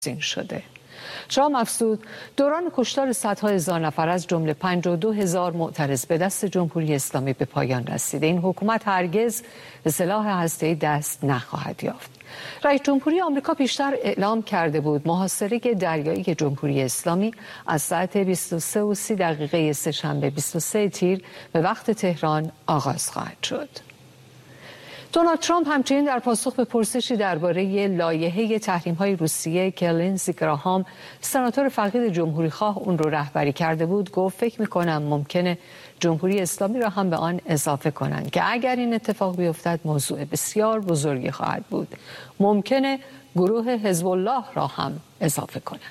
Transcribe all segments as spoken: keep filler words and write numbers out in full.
این شده. شاه مفسود دوران کشتار صدها هزار نفر از جمله پنجاه و دو هزار معترض به دست جمهوری اسلامی به پایان رسیده. این حکومت هرگز به سلاح هسته‌ای دست نخواهد یافت. رئیس جمهوری آمریکا پیشتر اعلام کرده بود محاصره دریایی جمهوری اسلامی از ساعت بیست و سه و سی دقیقه سه‌شنبه بیست و سه تیر به وقت تهران آغاز خواهد شد. دونالد ترامپ همچنین در پاسخ به پرسشی درباره لایحه تحریم‌های روسیه که لینزی گراهام سناتور فقید جمهوری‌خواه اون رو رهبری کرده بود گفت فکر می‌کنم ممکنه جمهوری اسلامی را هم به آن اضافه کنند که اگر این اتفاق بیفتد موضوع بسیار بزرگی خواهد بود. ممکنه گروه حزب الله را هم اضافه کنند.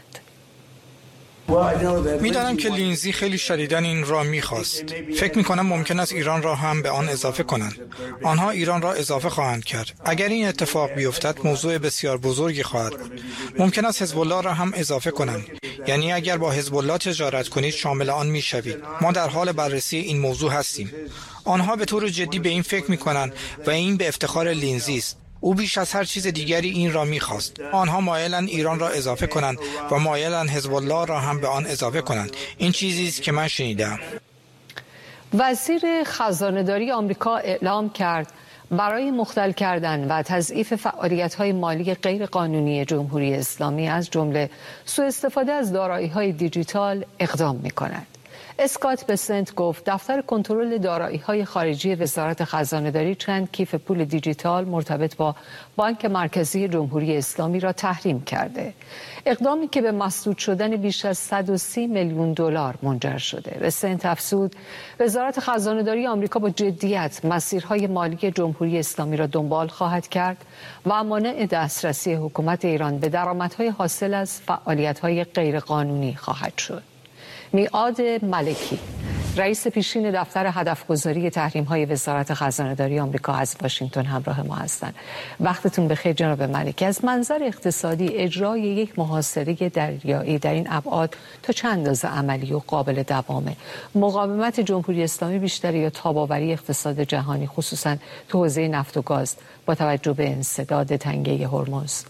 میدانم که لینزی خیلی شدیداً این را میخواست. فکر میکنم ممکن است ایران را هم به آن اضافه کنند. آنها ایران را اضافه خواهند کرد. اگر این اتفاق بیفتد موضوع بسیار بزرگی خواهد بود. ممکن است حزب الله را هم اضافه کنند. یعنی اگر با حزب الله تجارت کنید شامل آن میشوید. ما در حال بررسی این موضوع هستیم. آنها به طور جدی به این فکر میکنند و این به افتخار لینزی است. او بیش از هر چیز دیگری این را می‌خواست. آنها مایلند ایران را اضافه کنند و مایلند حزب الله را هم به آن اضافه کنند. این چیزی است که من شنیدم. وزیر خزانه‌داری آمریکا اعلام کرد برای مختل کردن و تضعیف فعالیت‌های مالی غیرقانونی جمهوری اسلامی از جمله سوء استفاده از دارایی‌های دیجیتال اقدام می‌کند. اسکات بسنت گفت دفتر کنترل دارایی‌های خارجی وزارت خزانه‌داری چند کیف پول دیجیتال مرتبط با بانک مرکزی جمهوری اسلامی را تحریم کرده. اقدامی که به مسدود شدن بیش از صد و سی میلیون دلار منجر شده. بسنت افزود وزارت خزانه‌داری آمریکا با جدیت مسیرهای مالی جمهوری اسلامی را دنبال خواهد کرد و مانع دسترسی حکومت ایران به درآمدهای حاصل از فعالیت‌های غیرقانونی خواهد شد. میعاد ملکی رئیس پیشین دفتر هدفگذاری تحریم‌های وزارت خزانه‌داری آمریکا از واشنگتن همراه ما هستند. وقتتون بخیر جناب ملکی. از منظر اقتصادی اجرای یک محاصره دریایی در این ابعاد تا چند اندازه عملی و قابل دوامه؟ مقاومت جمهوری اسلامی بیشتر یا تاب‌آوری اقتصاد جهانی خصوصا تو حوزه نفت و گاز با توجه به انسداد تنگه هرمز؟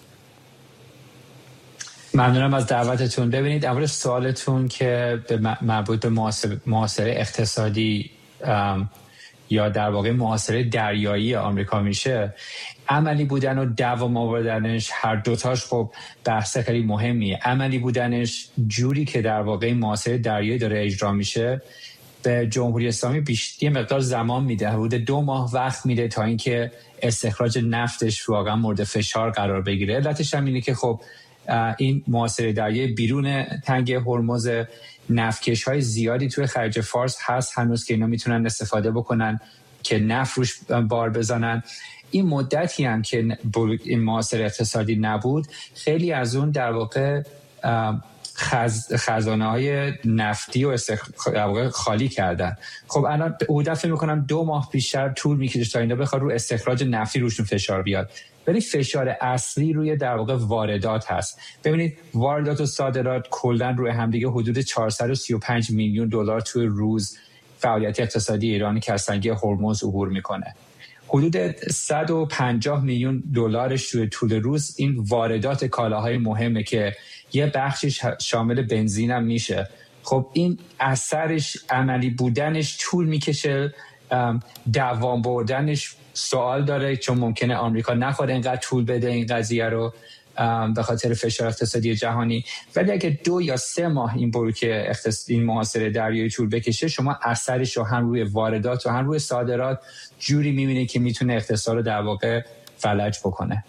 ممنونم از دعوتتون. ببینید اول سوالتون که به مربوط به محاصره اقتصادی یا در واقع محاصره دریایی آمریکا میشه، عملی بودن و دوام آوردنش هر دوتاش خب بحث خیلی مهمیه. عملی بودنش جوری که در واقع محاصره دریایی داره اجرا میشه به جمهوری اسلامی بیشتر یه مقدار زمان میده، حدود دو ماه وقت میده تا اینکه استخراج نفتش واقعا مورد فشار قرار بگیره. علتش هم اینه که خب این محاصره دریایی بیرون تنگه هرمز، نفتکش های زیادی توی خلیج فارس هست هنوز که اینا میتونن استفاده بکنن که نفت روش بار بزنن. این مدتی هم که این محاصره اقتصادی نبود خیلی از اون در واقع خز... خزانه های نفتی و استخ... در واقع خالی کردن. خب الان او دفعه میکنم دو ماه بیشتر طول میکشه تا اینا بخواد رو استخراج نفتی روشون فشار بیاد، ولی فشار اصلی روی در واقع واردات هست. ببینید واردات و صادرات کلا روی همدیگه حدود چهارصد و سی و پنج میلیون دلار توی روز فعالیت اقتصادی ایران که از تنگه هرمز عبور میکنه. حدود صد و پنجاه میلیون دلارش توی طول روز این واردات کالاهای مهمه که یه بخشش شامل بنزین هم میشه. خب این اثرش عملی بودنش طول میکشه، دوام بردنش سوال داره، چون ممکنه آمریکا نخواد اینقدر طول بده این قضیه رو به خاطر فشار اقتصادی جهانی. ولی اگه دو یا سه ماه این برو که این محاصره دریایی طول بکشه، شما اثرش رو هم روی واردات و هم روی صادرات جوری میبینید که میتونه اقتصاد رو در واقع فلج بکنه.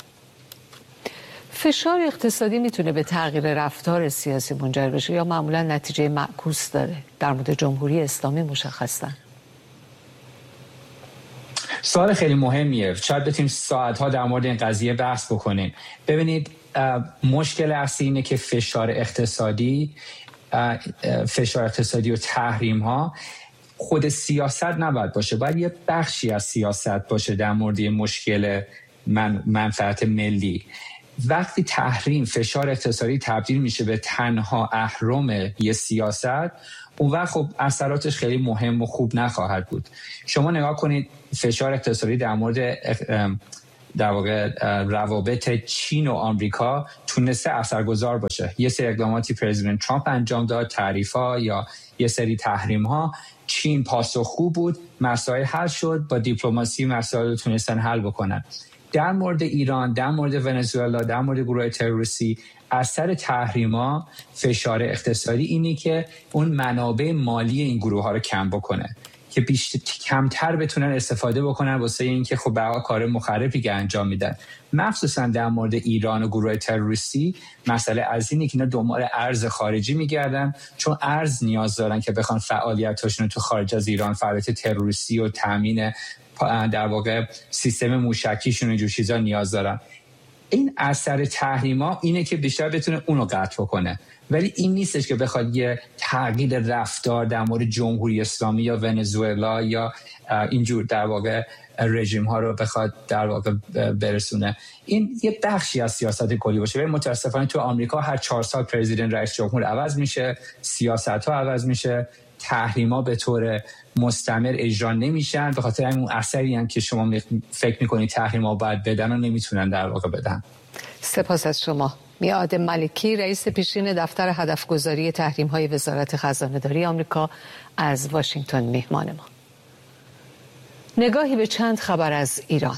فشار اقتصادی میتونه به تغییر رفتار سیاسی منجر بشه یا معمولا نتیجه معکوس داره؟ در مورد جمهوری اسلامی مشخصاً سوال خیلی مهمیه. شاید بتونیم ساعتها در مورد این قضیه بحث بکنیم. ببینید مشکل اصلی اینه که فشار اقتصادی فشار اقتصادی و تحریم ها خود سیاست نباید باشه، باید یه بخشی از سیاست باشه در مورد مشکل من منفعت ملی. وقتی تحریم فشار اقتصادی تبدیل میشه به تنها اهرم یه سیاست، اون وقت خب اثراتش خیلی مهم و خوب نخواهد بود. شما نگاه کنید فشار اقتصادی در مورد در واقع روابط چین و آمریکا تونسته اثرگذار باشه. یه سری اقداماتی پرزیدنت ترامپ انجام داد، تعریف‌ها یا یه سری تحریم‌ها، چین پاسخگو بود، مسائل حل شد، با دیپلماسی مسائل رو تونستن حل بکنن. در مورد ایران، در مورد ونزوئلا، در مورد گروه تروریستی، اثر تحریما، فشار اقتصادی اینی که اون منابع مالی این گروه ها رو کم بکنه که بیشتر کمتر بتونن استفاده بکنن واسه اینکه خب به هر حال کار مخربی که انجام میدن. مخصوصا در مورد ایران و گروه تروریستی مسئله از اینه که اینا دنبال ارز خارجی میگردن، چون ارز نیاز دارن که بخوان فعالیتاشون رو تو خارج از ایران، فعالیت تروریستی و تامین در واقع سیستم موشکیشون و اینجور چیزا نیاز دارن. این اثر تحریما اینه که بیشتر بتونه اونو قطع بکنه، ولی این نیستش که بخواد یه تغییر رفتار در مورد جمهوری اسلامی یا ونزوئلا یا اینجور در واقع رژیم ها رو بخواد در واقع برسونه. این یه بخشی از سیاست کلی باشه. ولی متاسفانه تو آمریکا هر چهار سال پرزیدنت رئیس جمهور عوض میشه، سیاست ها عوض میشه، تحریما به طور مستمر اجرا نمیشن، به خاطر همون اثری هم که شما فکر میکنید تحریما باید بدن و نمیتونن در واقع بدن. سپاس از شما. میعاد ملکی، رئیس پیشین دفتر هدفگذاری تحریم‌های وزارت خزانه‌داری آمریکا، از واشنگتن مهمان ما. نگاهی به چند خبر از ایران.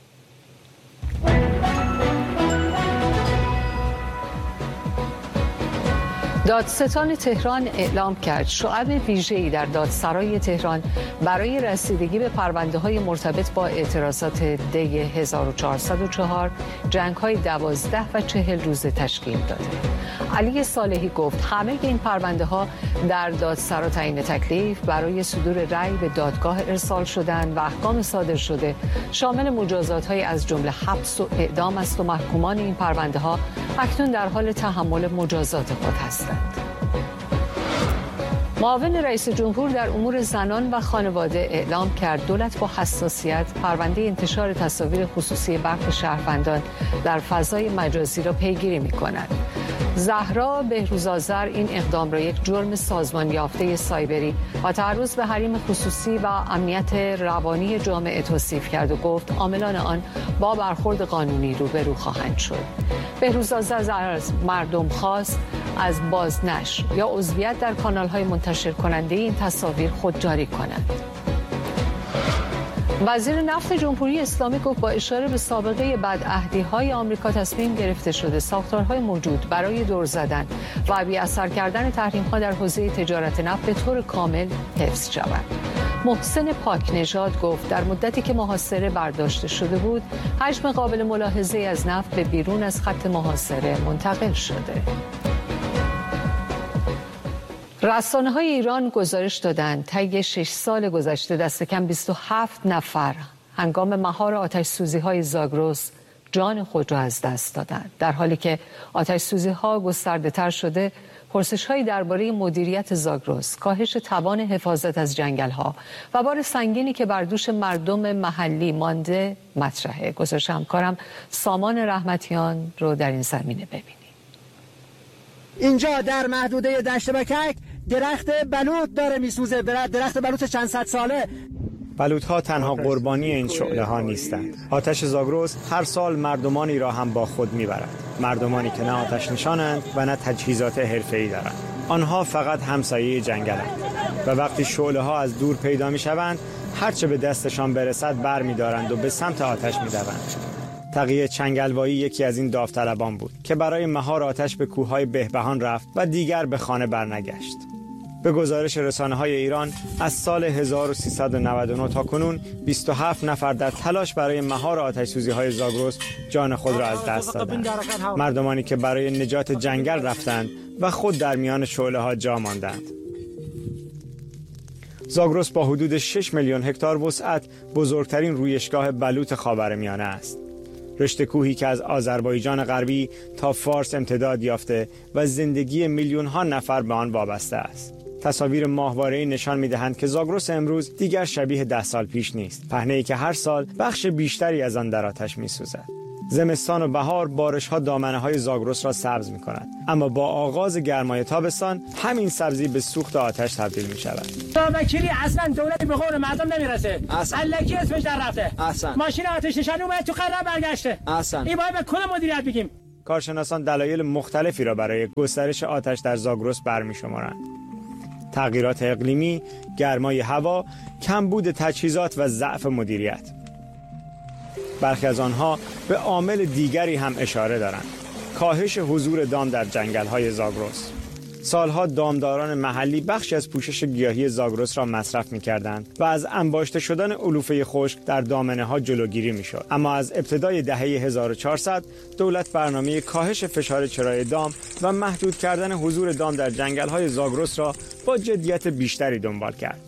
دادستان تهران اعلام کرد شعب ویژه‌ای در دادسرای تهران برای رسیدگی به پرونده‌های مرتبط با اعتراضات دی هزار و چهارصد و چهار جنگ‌های دوازده و چهل روزه تشکیل داده. علی صالحی گفت همه این پرونده‌ها در دادسرا تعیین تکلیف برای صدور رأی به دادگاه ارسال شدند و احکام صادر شده شامل مجازات‌های از جمله حبس و اعدام است و محکومان این پرونده‌ها اکنون در حال تحمل مجازات خود هستند. معاون رئیس جمهور در امور زنان و خانواده اعلام کرد دولت با حساسیت پرونده انتشار تصاویر خصوصی برخی شهروندان در فضای مجازی را پیگیری می‌کند. زهرا بهروزآذر این اقدام را یک جرم سازمان یافته سایبری و تعرض به حریم خصوصی و امنیت روانی جامعه توصیف کرد و گفت عاملان آن با برخورد قانونی روبرو خواهند شد. بهروزآذر از مردم خواست از بازنشر یا عضویت در کانال‌های منتشر کننده این تصاویر خودجاری کنند. وزیر نفت جمهوری اسلامی گفت با اشاره به سابقه بدعهدی‌های آمریکا تصمیم گرفته شده ساختارهای موجود برای دور زدن و بی‌اثر کردن تحریم‌ها در حوزه تجارت نفت به طور کامل حفظ شود. محسن پاکنژاد گفت در مدتی که محاصره برداشته شده بود، حجم قابل ملاحظه‌ای از نفت به بیرون از خط محاصره منتقل شده. رسانه‌های ایران گزارش دادند طی شش سال گذشته دست کم بیست و هفت نفر هنگام مهار آتش‌سوزی‌های زاگرس جان خود را از دست دادند. در حالی که آتش‌سوزی‌ها گسترده‌تر شده، پرسش‌هایی درباره مدیریت زاگرس، کاهش توان حفاظت از جنگل‌ها و بار سنگینی که بر دوش مردم محلی مانده مطرحه. گزارش همکارم سامان رحمتیان رو در این زمینه ببینید. اینجا در محدوده دشت بکک درخت بلوط داره میسوزه، درخت بلوط چند صد ساله. بلوط‌ها تنها قربانی این شعله‌ها نیستند. آتش زاگرس هر سال مردمانی را هم با خود میبرد. مردمانی که نه آتش نشانند و نه تجهیزات حرفه‌ای دارند. آنها فقط همسایه جنگلند و وقتی شعله‌ها از دور پیدا میشوند، هرچه به دستشان برسد برمی‌دارند و به سمت آتش می‌دوند. تقی چنگلوایی یکی از این داوطلبان بود که برای مهار آتش به کوههای بهبهان رفت و دیگر به خانه برنگشت. به گزارش رسانه‌های ایران از سال هزار و سیصد و نود و نه تا کنون بیست و هفت نفر در تلاش برای مهار آتش‌سوزی‌های زاگرس جان خود را از دست دادند. مردمانی که برای نجات جنگل رفتند و خود در میان شعله‌ها جا ماندند. زاگرس با حدود شش میلیون هکتار وسعت بزرگترین رویشگاه بلوط خاورمیانه است. رشته کوهی که از آذربایجان غربی تا فارس امتداد یافته و زندگی میلیون ها نفر به آن وابسته است. تصاویر ماهواره‌ای نشان می‌دهند که زاگرس امروز دیگر شبیه ده سال پیش نیست. پهنه‌ای که هر سال بخش بیشتری از آن در آتش می‌سوزد. زمستان و بهار بارش‌ها دامنه‌های زاگرس را سبز می‌کند، اما با آغاز گرمای تابستان همین سبزی به سوخت آتش تبدیل می‌شود. وکیلی اصلا دولت به قول مردم نمیرسه. الکی اسمش در رفته. اصلا. ماشین آتش نشانی اومد تو قرار برگشته. اصلا. این باید به کل مدیریت بگیم. کارشناسان دلایل مختلفی را برای گسترش آتش در زاگرس برمی‌شمارند. تغییرات اقلیمی، گرمای هوا، کمبود تجهیزات و ضعف مدیریت. برخی از آنها به عامل دیگری هم اشاره دارند: کاهش حضور دام در جنگل‌های زاگرس. سالها دامداران محلی بخشی از پوشش گیاهی زاگرس را مصرف می‌کردند و از انباشته شدن علوفه خشک در دامنه‌ها جلوگیری می‌شد. اما از ابتدای دهه هزار و چهارصد دولت برنامه کاهش فشار چرای دام و محدود کردن حضور دام در جنگل‌های زاگرس را با جدیت بیشتری دنبال کرد.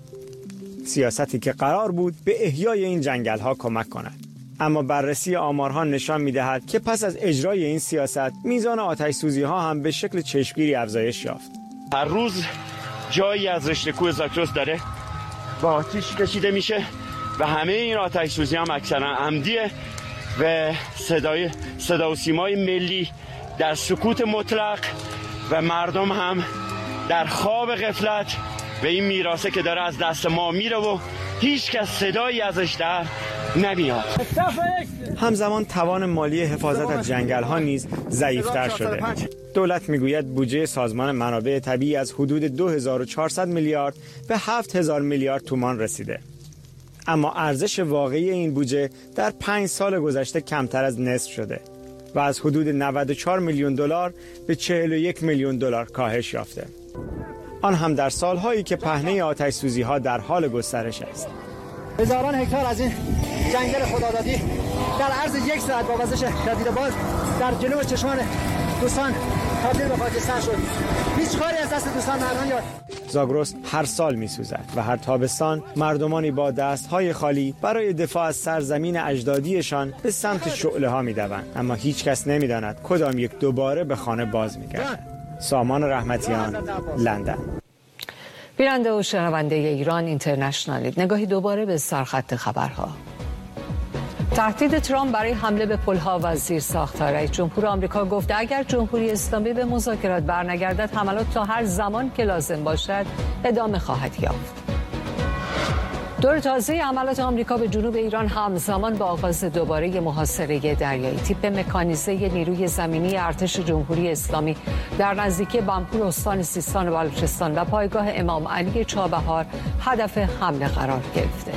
سیاستی که قرار بود به احیای این جنگل‌ها کمک کند. اما بررسی آمارها نشان می‌دهد که پس از اجرای این سیاست میزان آتش‌سوزی‌ها هم به شکل چشمگیری افزایش یافت. هر روز جایی از رشته کوه زاگرس داره با آتش کشیده میشه و همه این آتش‌سوزی‌ها هم اکثرا عمدیه و صدای صدا و سیمای ملی در سکوت مطلق و مردم هم در خواب غفلت و این میراثه که داره از دست ما میره و هیچ کس صدایی ازش در نمیاد. همزمان توان مالی حفاظت از جنگل‌ها نیز ضعیف‌تر شده. دولت میگوید بودجه سازمان منابع طبیعی از حدود دو هزار و چهارصد میلیارد به هفت هزار میلیارد تومان رسیده. اما ارزش واقعی این بودجه در پنج سال گذشته کمتر از نصف شده و از حدود نود و چهار میلیون دلار به چهل و یک میلیون دلار کاهش یافته. آن هم در سالهایی که پهنه آتش‌سوزی‌ها در حال گسترش است. هزاران هکتار از این جنگل خدادادی در عرض یک ساعت با وزش شدید باد در جلو چشمان دوستان تبدیل به خاکستر شد. هیچ کاری از دست دوستان برنمیاد. زاگرس هر سال می‌سوزد و هر تابستان مردمانی با دست‌های خالی برای دفاع از سرزمین اجدادیشان به سمت شعله‌ها می‌دوند، اما هیچ کس نمی‌داند کدام یک دوباره به خانه باز می‌گردد. سامان رحمتیان، لندن. بیننده و شنونده ایران اینترنشنال، نگاهی دوباره به سرخط خبرها. تهدید ترامپ برای حمله به پل‌ها و زیرساخت‌ها. رئیس جمهور آمریکا گفت اگر جمهوری اسلامی به مذاکرات برنگردد حملات تا هر زمان که لازم باشد ادامه خواهد یافت. دور تازه حملات آمریکا به جنوب ایران همزمان با آغاز دوباره محاصره دریایی. تیپ مکانیزه نیروی زمینی ارتش جمهوری اسلامی در نزدیکی بنپور استان سیستان و بلوچستان و پایگاه امام علی چابهار هدف حمله قرار گرفته.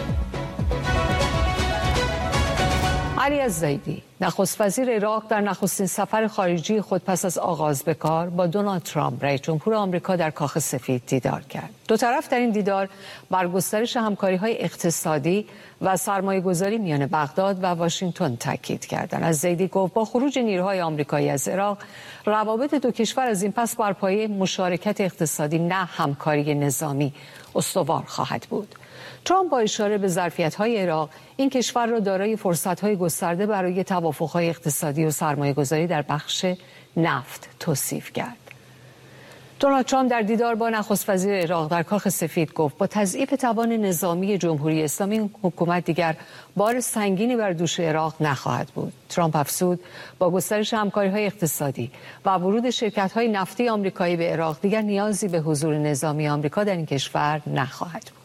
علی الزیدی، نخست وزیر عراق، در نخستین سفر خارجی خود پس از آغاز به کار با دونالد ترامپ رئیس جمهور آمریکا در کاخ سفید دیدار کرد. دو طرف در این دیدار بر گسترش همکاری‌های اقتصادی و سرمایه‌گذاری میان بغداد و واشنگتن تاکید کردند. الزیدی گفت با خروج نیروهای آمریکایی از عراق روابط دو کشور از این پس بر پایه مشارکت اقتصادی نه همکاری نظامی استوار خواهد بود. ترامپ با اشاره به ظرفیت‌های عراق این کشور را دارای فرصت‌های گسترده برای توافق‌های اقتصادی و سرمایه‌گذاری در بخش نفت توصیف کرد. دونالد ترامپ در دیدار با نخست وزیر عراق در کاخ سفید گفت با تضعیف توان نظامی جمهوری اسلامی حکومت دیگر بار سنگینی بر دوش عراق نخواهد بود. ترامپ افزود با گسترش همکاری‌های اقتصادی و ورود شرکت‌های نفتی آمریکایی به عراق دیگر نیازی به حضور نظامی آمریکا در این کشور نخواهد بود.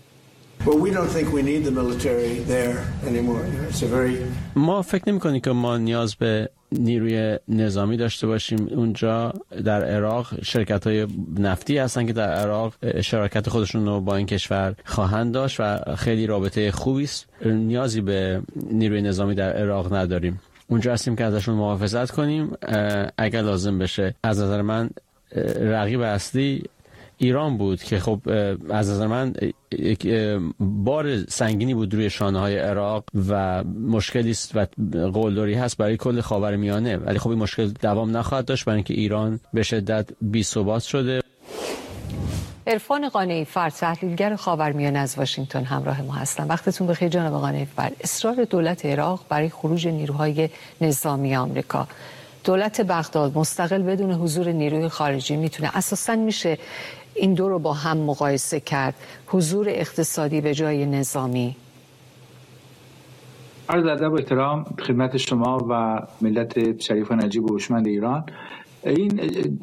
ما فکر نمی‌کنیم که ما نیاز به نیروی نظامی داشته باشیم اونجا. در عراق شرکت‌های نفتی هستن که در عراق شراکت خودشون رو با این کشور خواهند داشت و خیلی رابطه خوبی است. نیازی به نیروی نظامی در عراق نداریم. اونجا هستیم که ازشون محافظت کنیم اگر لازم بشه. از نظر من رقیب اصلی ایران بود که خب از نظر من یک بار سنگینی بود روی شانه‌های عراق و مشکلی است و قلدری هست برای کل خاورمیانه، ولی خب این مشکل دوام نخواهد داشت برای اینکه ایران به شدت بی‌ثبات شده. عرفان قانعی فرد، تحلیلگر خاورمیانه از واشنگتن همراه ما هستند. وقتتون بخیر جناب قانعی فرد. اصرار دولت عراق برای خروج نیروهای نظامی آمریکا. دولت بغداد مستقل بدون حضور نیروی خارجی میتونه اساساً میشه این دو رو با هم مقایسه کرد، حضور اقتصادی به جای نظامی؟ عرض ادب و احترام خدمت شما و ملت شریف و نجیب و هوشمند ایران. این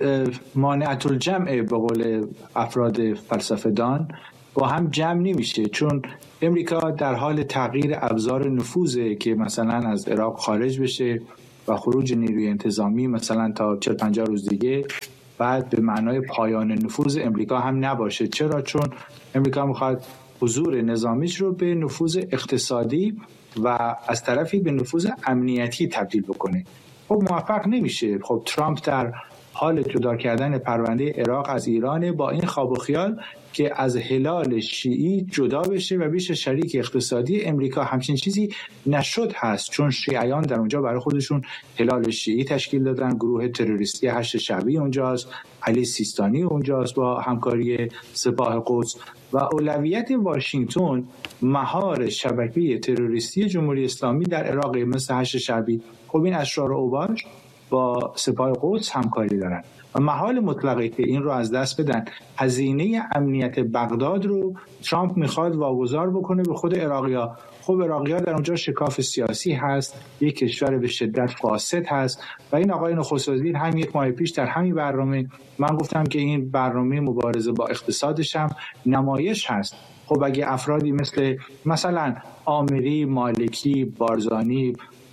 مانعة الجمع به قول افراد فلسفه‌دان با هم جمع نمیشه، چون امریکا در حال تغییر ابزار نفوذه که مثلا از عراق خارج بشه و خروج نیروی انتظامی مثلا تا چهل پنجاه روز دیگه بعد به معنای پایان نفوذ امریکا هم نباشه. چرا؟ چون امریکا میخواد حضور نظامیش رو به نفوذ اقتصادی و از طرفی به نفوذ امنیتی تبدیل بکنه. خب موفق نمیشه. خب ترامپ در حال جدا کردن پرونده عراق از ایران با این خواب و خیال که از هلال شیعی جدا بشه و بشه شریک اقتصادی امریکا. همچین چیزی نشد هست، چون شیعیان در اونجا برای خودشون هلال شیعی تشکیل دادن، گروه تروریستی هشت شعبی اونجاست، علی سیستانی اونجاست با همکاری سپاه قدس و اولویت واشنگتن مهار شبکه تروریستی جمهوری اسلامی در عراق مثل هشت شعبی. خب این اشرار و اوباش با سپاه قدس همکاری دارن و محال مطلقه که این رو از دست بدن. هزینه امنیت بغداد رو ترامپ میخواد واگذار بکنه به خود عراقی‌ها. خب عراقی‌ها در اونجا شکاف سیاسی هست، یک کشور به شدت فاسد هست و این آقای نخست وزیر هم یک ماه پیش در همین برنامه من گفتم که این برنامه مبارزه با اقتصادش هم نمایش هست. خب اگه افرادی مثل مثلا آمری، مالکی، بارزانی،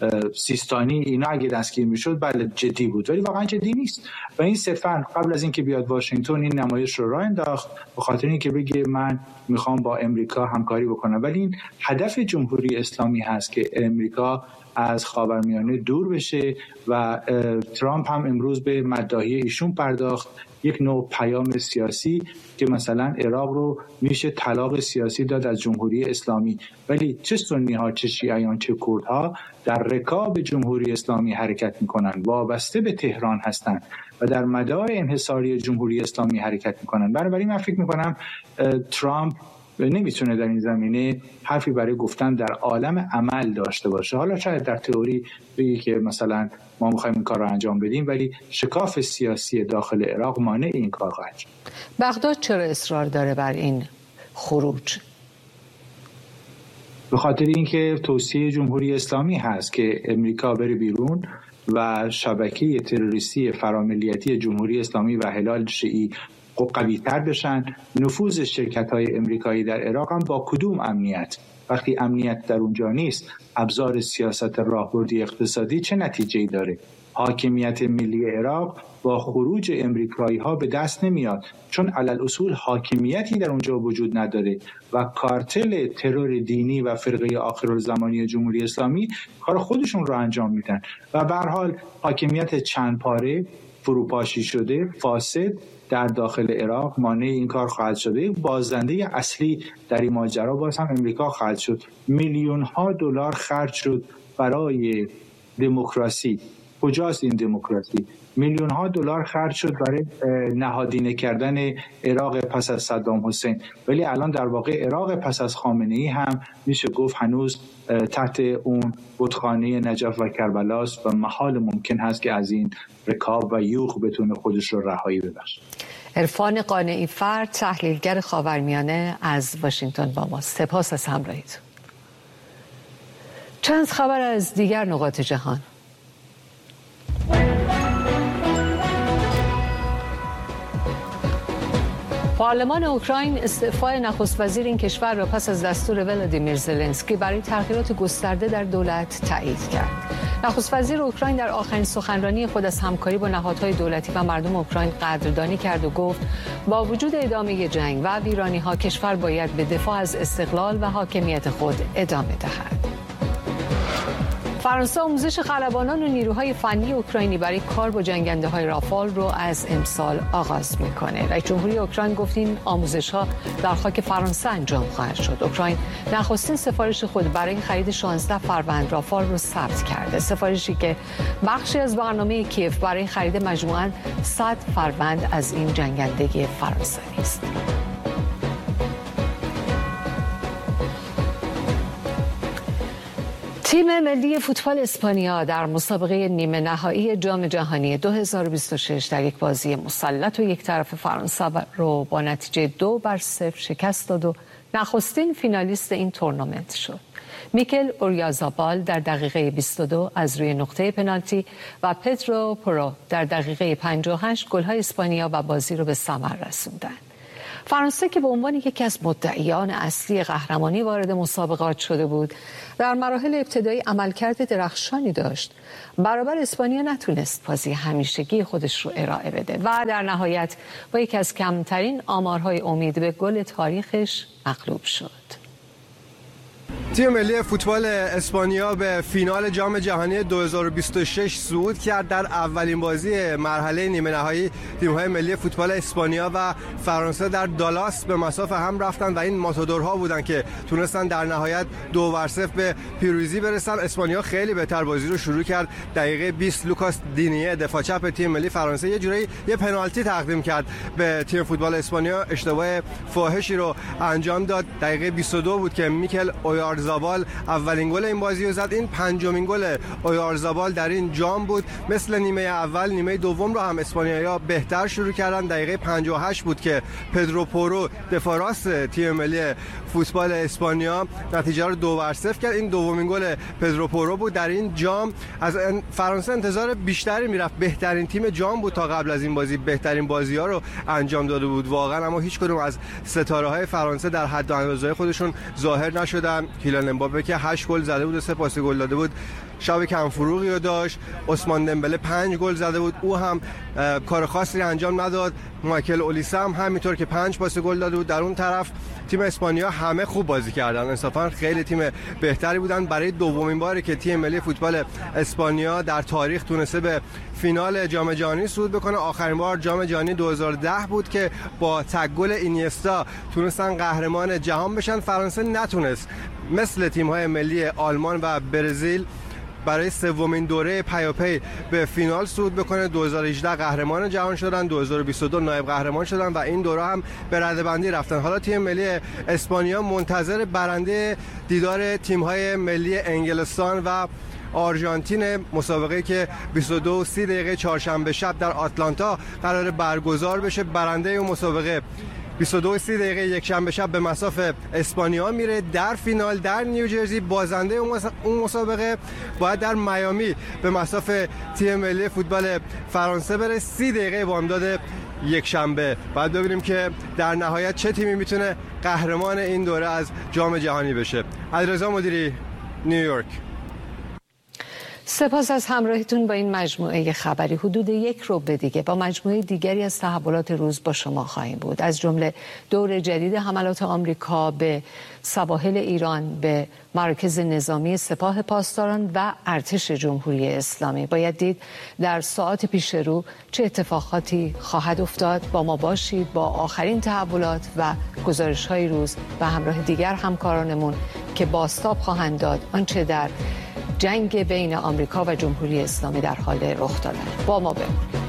سیستانی اینا اگه دستگیر میشد بله جدی بود، ولی واقعا جدی نیست و این صرفا قبل از اینکه بیاد واشنگتن این نمایش رو راه انداخت به خاطر اینکه بگه من میخوام با امریکا همکاری بکنم. ولی این هدف جمهوری اسلامی هست که امریکا از خاورمیانه دور بشه و ترامپ هم امروز به مداحی ایشون پرداخت، یک نوع پیام سیاسی که مثلا عراق رو میشه طلاق سیاسی داد از جمهوری اسلامی. ولی چه سنی ها، چه شیعیان، چه کرد ها در رکاب جمهوری اسلامی حرکت میکنن، وابسته به تهران هستن و در مدار انحصاری جمهوری اسلامی حرکت میکنن. بنابراین من فکر میکنم ترامپ نمیتونه در این زمینه حرفی برای گفتن در عالم عمل داشته باشه. حالا شاید در تئوری بگی که مثلا ما میخوایم این کار رو انجام بدیم، ولی شکاف سیاسی داخل عراق مانع این کار خواهد شد. بغداد چرا اصرار داره بر این خروج؟ به خاطر اینکه توصیه جمهوری اسلامی هست که امریکا بره بیرون و شبکه تروریستی فراملیتی جمهوری اسلامی و هلال شیعی قوی‌تر بشن. نفوذ شرکت‌های امریکایی در عراق هم با کدوم امنیت؟ وقتی امنیت در اونجا نیست، ابزار سیاست راهبردی اقتصادی چه نتیجه‌ای داره؟ حاکمیت ملی عراق با خروج امریکایی‌ها به دست نمیاد، چون علل اصول حاکمیتی در اونجا وجود نداره و کارتل ترور دینی و فرقه آخرالزمانی جمهوری اسلامی کار خودشون رو انجام میدن و به هر حال حاکمیت چند پاره فروپاشی شده، فاسد در داخل عراق مانع این کار خواهد شده. بازنده اصلی در این ماجرا باز هم امریکا خواهد شد. میلیون ها دلار خرج شد برای دموکراسی. کجاست این دموکراسی؟ میلیون ها دلار خرج شد برای نهادینه کردن عراق پس از صدام حسین، ولی الان در واقع عراق پس از خامنه‌ای هم میشه گفت هنوز تحت اون بتخانه نجف و کربلاست و محال ممکن هست که از این رکاب و یوغ بتونه خودش رو رهایی ببخشه. عرفان قانعی فرد، تحلیلگر خاورمیانه از واشنگتن با ما. سپاس از همراهیتون. چند خبر از دیگر نقاط جهان. پارلمان اوکراین استعفای نخست وزیر این کشور را پس از دستور ولادیمیر زلنسکی برای تغییرات گسترده در دولت تایید کرد. نخست وزیر اوکراین در آخرین سخنرانی خود از همکاری با نهادهای دولتی و مردم اوکراین قدردانی کرد و گفت با وجود ادامه جنگ و ویرانی‌ها کشور باید به دفاع از استقلال و حاکمیت خود ادامه دهد. فرانسه آموزش خلبانان و نیروهای فنی اوکراینی برای کار با جنگنده‌های رافال رو از امسال آغاز می‌کنه. رئیس جمهوری اوکراین گفت این آموزش‌ها در خاک فرانسه انجام خواهد شد. اوکراین نخستین سفارش خود برای خرید شانزده فروند رافال رو ثبت کرده. سفارشی که بخشی از برنامه کیف برای خرید مجموعاً صد فروند از این جنگنده فرانسوی است. تیم ملی فوتبال اسپانیا در مسابقه نیمه نهایی جام جهانی دو هزار و بیست و شش در یک بازی مسلط و یک طرف فرانسه رو با نتیجه دو بر صفر شکست داد و نخستین فینالیست این تورنمنت شد. میکل اوریازابال در دقیقه بیست و دو از روی نقطه پنالتی و پدرو پورو در دقیقه پنجاه و هشت گل‌های اسپانیا و بازی رو به ثمر رسوندند. فرانسه که به عنوان یکی از مدعیان اصلی قهرمانی وارد مسابقات شده بود، در مراحل ابتدایی عملکرد درخشانی داشت. برابر اسپانیا نتونست بازی همیشگی خودش رو ارائه بده و در نهایت با یکی از کمترین آمارهای امید به گل تاریخش مغلوب شد. تیم ملی فوتبال اسپانیا به فینال جام جهانی دو هزار و بیست و شش صعود کرد. در اولین بازی مرحله نیمه نهایی تیم‌های ملی فوتبال اسپانیا و فرانسه در دالاس به مساف هم رفتن و این ماتادورها بودن که تونستن در نهایت دو بر صفر به پیروزی برسن. اسپانیا خیلی بهتر بازی رو شروع کرد. دقیقه بیست لوکاس دینیه دفاع چپ تیم ملی فرانسه یه جوری یه پنالتی تقدیم کرد به تیم فوتبال اسپانیا، اشتباه فاحشی رو انجام داد. دقیقه بیست و دو بود که میکل اویارزابال اولین گل این بازی رو زد. این پنجمین گل اویارزابال در این جام بود. مثل نیمه اول نیمه دوم رو هم اسپانیایی‌ها بهتر شروع کردن. دقیقه پنجاه و هشت بود که پدرو پورو دفاع راست تیم ملی فوتبال اسپانیا نتیجه رو دو بر صفر کرد. این دومین گل پدرو پورو بود در این جام. از فرانسه انتظار بیشتری میرفت. بهترین تیم جام بود تا قبل از این بازی، بهترین بازی‌ها رو انجام داده بود واقعا، اما هیچ کدوم از ستاره‌های فرانسه در حد و اندازه خودشون ظاهر نشدن. کیلیان امباپه که هشت گل زده بود و سه پاس گل داده بود شب کم فروغی رو داشت. عثمان دمبله پنج گل زده بود، او هم کار خاصی انجام نداد. مایکل اولیسه هم همینطور که پنج پاس گل داده بود. در اون طرف تیم اسپانیا همه خوب بازی کردن، انصافا خیلی تیم بهتری بودن. برای دومین باری که تیم ملی فوتبال اسپانیا در تاریخ تونسته به فینال جام جهانی صعود بکنه. آخرین بار جام جهانی دو هزار و ده بود که با تک گل اینیستا تونستن قهرمان جهان بشن. فرانسه نتونست مثل تیم‌های ملی آلمان و برزیل برای سومین دوره پیاپی به فینال صعود بکنه. دو هزار و هجده قهرمان جهان شدن، دو هزار و بیست و دو نایب قهرمان شدن و این دوره هم به رده‌بندی رفتن. حالا تیم ملی اسپانیا منتظر برنده دیدار تیم‌های ملی انگلستان و آرژانتین، مسابقه که بیست و دو و سی دقیقه چهارشنبه شب در آتلانتا قرار برگزار بشه. برنده اون مسابقه بیست و دو و سی دقیقه یک شنبه شب به مصاف اسپانیا میره در فینال در نیوجرسی. بازنده اون مسابقه باید در میامی به مصاف تیم ملی فوتبال فرانسه بره. سی دقیقه بامداد یک شنبه بعد ببینیم که در نهایت چه تیمی میتونه قهرمان این دوره از جام جهانی بشه. علیرضا مدیری، نیویورک. سپاس از همراهیتون با این مجموعه خبری. حدود یک ربع دیگه با مجموعه دیگری از تحولات روز با شما خواهیم بود، از جمله دور جدید حملات آمریکا به سواحل ایران، به مراکز نظامی سپاه پاسداران و ارتش جمهوری اسلامی. باید دید در ساعات پیش رو چه اتفاقاتی خواهد افتاد. با ما باشید با آخرین تحولات و گزارش‌های روز و همراه دیگر همکارانمون که بازتاب خواهند داد آنچه در جنگ بین آمریکا و جمهوری اسلامی در حال رخ دادن. با ما بمونید.